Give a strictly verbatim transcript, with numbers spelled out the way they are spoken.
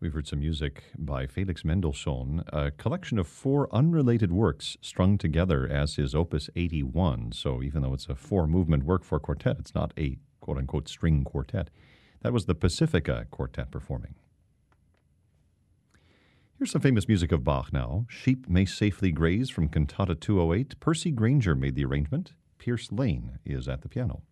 We've heard some music by Felix Mendelssohn, a collection of four unrelated works strung together as his Opus eighty-one. So even though it's a four-movement work for quartet, it's not a quote-unquote string quartet. That was the Pacifica Quartet performing. Here's some famous music of Bach now. Sheep May Safely Graze from Cantata two oh eight. Percy Grainger made the arrangement. Pierce Lane is at the piano.